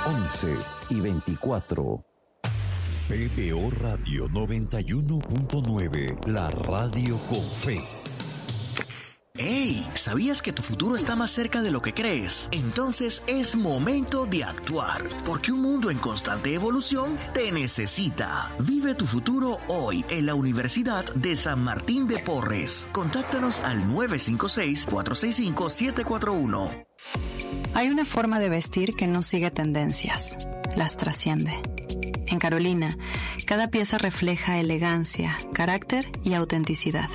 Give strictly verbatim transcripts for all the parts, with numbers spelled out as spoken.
once y veinticuatro. P B O Radio noventa y uno punto nueve, la radio con fe. ¡Hey! ¿Sabías que tu futuro está más cerca de lo que crees? Entonces es momento de actuar, porque un mundo en constante evolución te necesita. Vive tu futuro hoy en la Universidad de San Martín de Porres. Contáctanos al nueve cinco seis, cuatro seis cinco, siete cuatro uno. Hay una forma de vestir que no sigue tendencias, las trasciende. En Carolina, cada pieza refleja elegancia, carácter y autenticidad.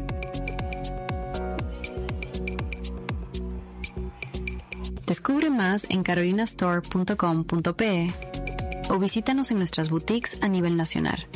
Descubre más en carolina store punto com punto pe o visítanos en nuestras boutiques a nivel nacional.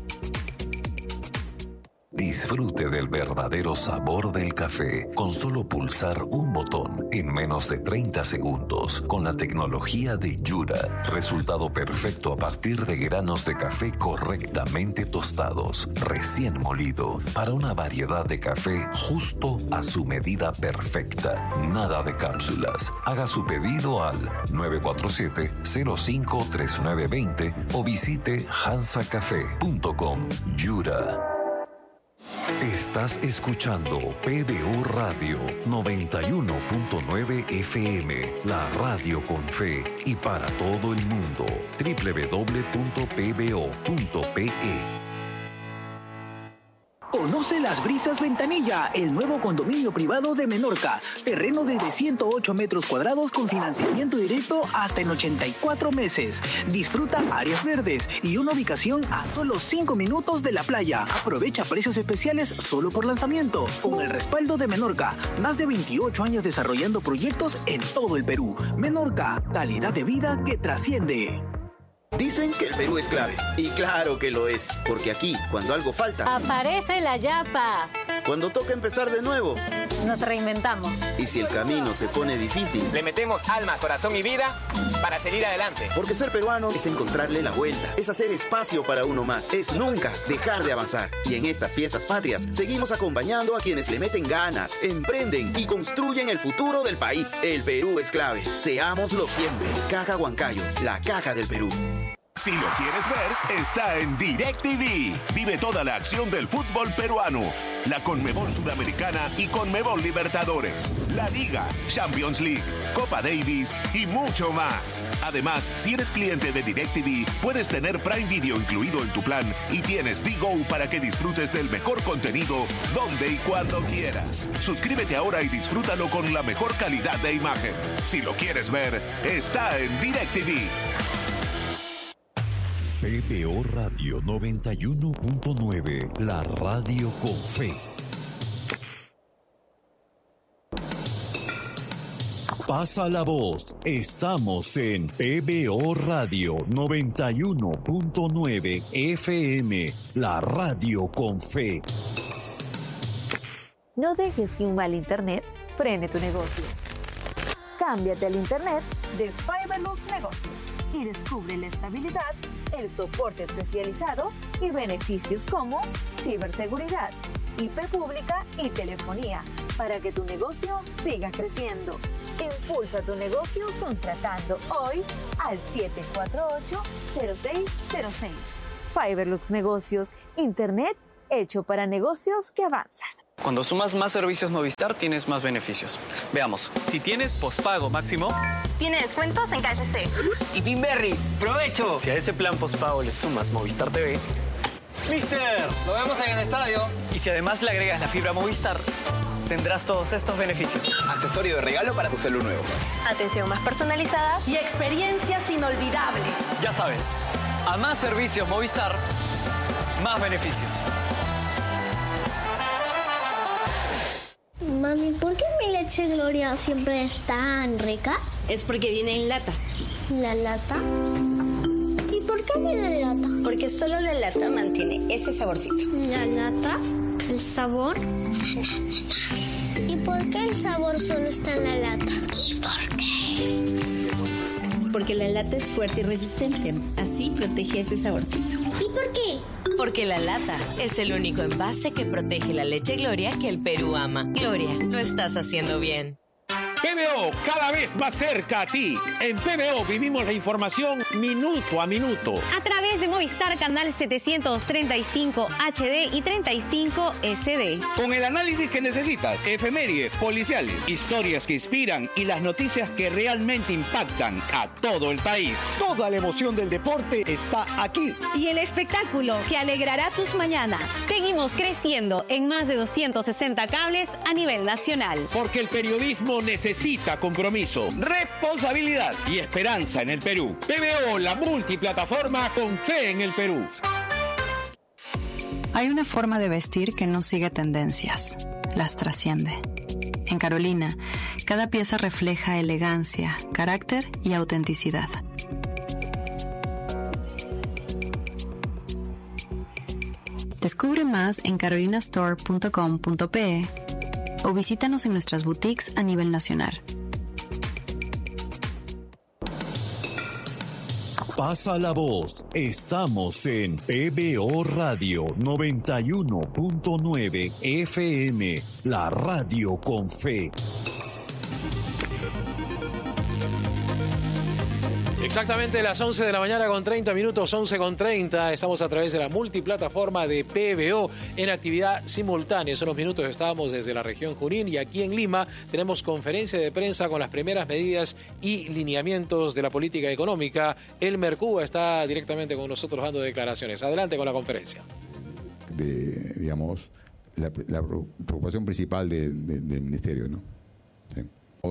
Disfrute del verdadero sabor del café con solo pulsar un botón en menos de treinta segundos con la tecnología de Yura. Resultado perfecto a partir de granos de café correctamente tostados, recién molido, para una variedad de café justo a su medida perfecta. Nada de cápsulas. Haga su pedido al nueve cuatro siete, cero cinco, tres nueve dos cero o visite hansa café punto com. Yura. Estás escuchando P B O Radio noventa y uno punto nueve F M, la radio con fe y para todo el mundo. doble u doble u doble u punto p b o punto p e. Conoce Las Brisas Ventanilla, el nuevo condominio privado de Menorca. Terreno desde ciento ocho metros cuadrados con financiamiento directo hasta en ochenta y cuatro meses. Disfruta áreas verdes y una ubicación a solo cinco minutos de la playa. Aprovecha precios especiales solo por lanzamiento. Con el respaldo de Menorca, más de veintiocho años desarrollando proyectos en todo el Perú. Menorca, calidad de vida que trasciende. Dicen que el Perú es clave. Y claro que lo es, porque aquí, cuando algo falta, aparece la yapa. Cuando toca empezar de nuevo, nos reinventamos. Y si el camino se pone difícil, le metemos alma, corazón y vida para seguir adelante. Porque ser peruano es encontrarle la vuelta, es hacer espacio para uno más, es nunca dejar de avanzar. Y en estas fiestas patrias, seguimos acompañando a quienes le meten ganas, emprenden y construyen el futuro del país. El Perú es clave. Seámoslo siempre. Caja Huancayo, la caja del Perú. Si lo quieres ver, está en DirecTV. Vive toda la acción del fútbol peruano, la Conmebol Sudamericana y Conmebol Libertadores, la Liga, Champions League, Copa Davis y mucho más. Además, si eres cliente de DirecTV, puedes tener Prime Video incluido en tu plan y tienes D-Go para que disfrutes del mejor contenido donde y cuando quieras. Suscríbete ahora y disfrútalo con la mejor calidad de imagen. Si lo quieres ver, está en DirecTV. P B O Radio noventa y uno punto nueve, la radio con fe. Pasa la voz, estamos en P B O Radio noventa y uno punto nueve F M, la radio con fe. No dejes que un mal internet frene tu negocio. Cámbiate al internet de Fiberlux Negocios y descubre la estabilidad, el soporte especializado y beneficios como ciberseguridad, I P pública y telefonía para que tu negocio siga creciendo. Impulsa tu negocio contratando hoy al siete cuatro ocho, cero seis cero seis. Fiberlux Negocios, internet hecho para negocios que avanzan. Cuando sumas más servicios Movistar, tienes más beneficios. Veamos, si tienes pospago máximo, tiene descuentos en K F C. Y Pinberry, ¡provecho! Si a ese plan pospago le sumas Movistar T V, ¡Mister! ¡Lo vemos en el estadio! Y si además le agregas la fibra Movistar, tendrás todos estos beneficios. Accesorio de regalo para tu celu nuevo. Atención más personalizada y experiencias inolvidables. Ya sabes, a más servicios Movistar, más beneficios. Mami, ¿por qué mi leche Gloria siempre es tan rica? Es porque viene en lata. ¿La lata? ¿Y por qué viene en lata? Porque solo la lata mantiene ese saborcito. ¿La lata? ¿El sabor? ¿Y por qué el sabor solo está en la lata? ¿Y por qué? Porque la lata es fuerte y resistente. Así protege ese saborcito. ¿Y por qué? Porque la lata es el único envase que protege la leche Gloria que el Perú ama. Gloria, lo estás haciendo bien. P B O, cada vez más cerca a ti. En P B O vivimos la información minuto a minuto. A través de Movistar Canal setecientos treinta y cinco H D y treinta y cinco S D. Con el análisis que necesitas, efemérides, policiales, historias que inspiran y las noticias que realmente impactan a todo el país. Toda la emoción del deporte está aquí. Y el espectáculo que alegrará tus mañanas. Seguimos creciendo en más de doscientos sesenta cables a nivel nacional. Porque el periodismo necesita compromiso, responsabilidad y esperanza en el Perú. P B O, la multiplataforma con fe en el Perú. Hay una forma de vestir que no sigue tendencias, las trasciende. En Carolina, cada pieza refleja elegancia, carácter y autenticidad. Descubre más en carolina store punto com punto pe o visítanos en nuestras boutiques a nivel nacional. Pasa la voz. Estamos en P B O Radio noventa y uno punto nueve F M, la radio con fe. Exactamente las once de la mañana con treinta minutos, once con treinta. Estamos a través de la multiplataforma de P B O en actividad simultánea. Son los minutos que estábamos desde la región Junín y aquí en Lima tenemos conferencia de prensa con las primeras medidas y lineamientos de la política económica. Elmer Cuba está directamente con nosotros dando declaraciones. Adelante con la conferencia. De, digamos, la, la preocupación principal de, de, del ministerio, ¿no? Sí.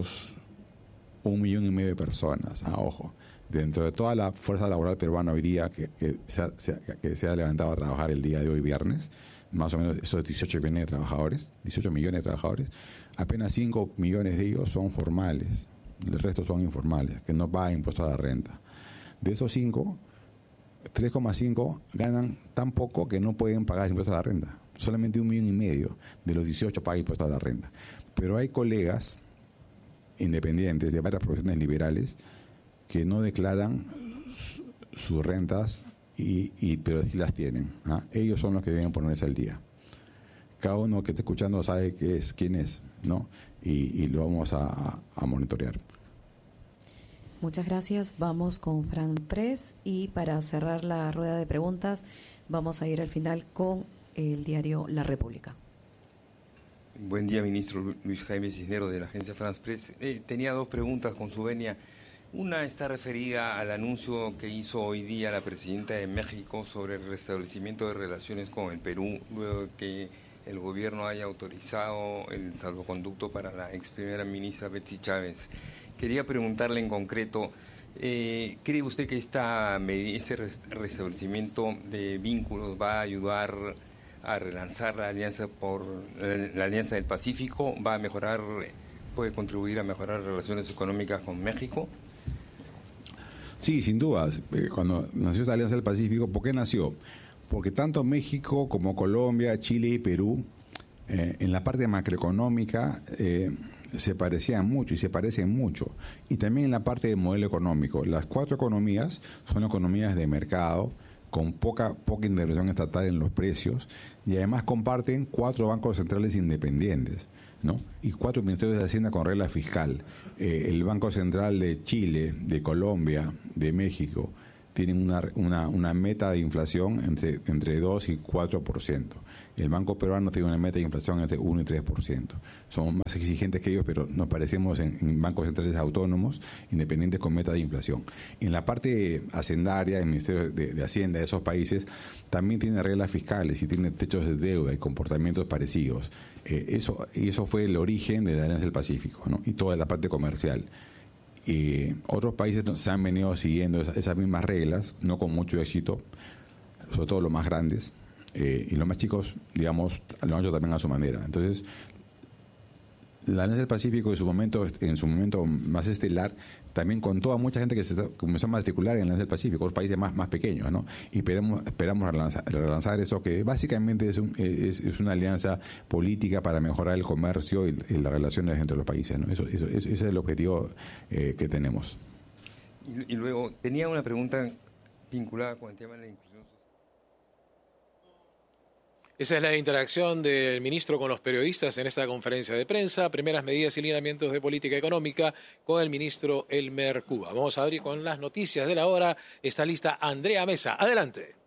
Un millón y medio de personas, a ojo. Dentro de toda la fuerza laboral peruana hoy día que, que, se ha, se ha, que se ha levantado a trabajar el día de hoy viernes, más o menos esos dieciocho millones de trabajadores, dieciocho millones de trabajadores, apenas cinco millones de ellos son formales, el resto son informales, que no pagan impuestos a la renta. De esos cinco, tres coma cinco ganan tan poco que no pueden pagar impuestos a la renta. Solamente un millón y medio de los dieciocho pagan impuestos a la renta. Pero hay colegas independientes de varias profesiones liberales que no declaran su, sus rentas, y, y pero sí las tienen. ¿Ah? Ellos son los que deben ponerse al día. Cada uno que esté escuchando sabe qué es, quién es, ¿no? Y, y lo vamos a, a monitorear. Muchas gracias. Vamos con Fran Press y para cerrar la rueda de preguntas vamos a ir al final con el diario La República. Buen día, ministro Luis Jaime Cisneros de la agencia France Press. Eh, tenía dos preguntas con su venia. Una está referida al anuncio que hizo hoy día la presidenta de México sobre el restablecimiento de relaciones con el Perú, luego de que el gobierno haya autorizado el salvoconducto para la ex primera ministra Betsy Chávez. Quería preguntarle en concreto, eh, ¿cree usted que esta este restablecimiento de vínculos va a ayudar a relanzar la alianza por la alianza del Pacífico? ¿Va a mejorar, puede contribuir a mejorar relaciones económicas con México? Sí, sin dudas. Cuando nació esta alianza del Pacífico, ¿por qué nació? Porque tanto México como Colombia, Chile y Perú, eh, en la parte macroeconómica, eh, se parecían mucho y se parecen mucho. Y también en la parte del modelo económico. Las cuatro economías son economías de mercado, con poca, poca intervención estatal en los precios, y además comparten cuatro bancos centrales independientes, ¿no? Y cuatro ministerios de Hacienda con regla fiscal. Eh, el Banco Central de Chile, de Colombia, de México, tienen una, una, una meta de inflación entre, entre dos y cuatro por ciento. El Banco Peruano tiene una meta de inflación entre uno y tres por ciento. Somos más exigentes que ellos, pero nos parecemos en, en bancos centrales autónomos, independientes con meta de inflación. En la parte hacendaria, el Ministerio de, de Hacienda de esos países también tiene reglas fiscales y tiene techos de deuda y comportamientos parecidos. Eh, eso, y eso fue el origen de la Alianza del Pacífico, ¿no? Y toda la parte comercial. Eh, otros países se han venido siguiendo esas, esas mismas reglas, no con mucho éxito, sobre todo los más grandes. Eh, y los más chicos, digamos, lo han hecho también a su manera. Entonces, la Alianza del Pacífico en su momento, en su momento más estelar, también contó a mucha gente que se comenzó a matricular en la Alianza del Pacífico, los países más, más pequeños, ¿no? Y esperamos, esperamos relanzar, relanzar eso, que básicamente es, un, es, es una alianza política para mejorar el comercio y, y las relaciones entre los países, ¿no? Eso, eso, ese es el objetivo eh, que tenemos. Y, y luego, tenía una pregunta vinculada con el tema de la inclusión. Esa es la interacción del ministro con los periodistas en esta conferencia de prensa. Primeras medidas y lineamientos de política económica con el ministro Elmer Cuba. Vamos a abrir con las noticias de la hora. Está lista Andrea Mesa. Adelante.